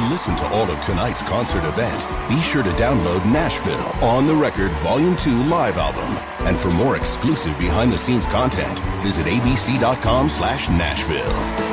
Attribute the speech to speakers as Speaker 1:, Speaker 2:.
Speaker 1: listen to all of tonight's concert event, be sure to download Nashville On the Record Volume 2 live album. And for more exclusive behind-the-scenes content, visit abc.com/Nashville.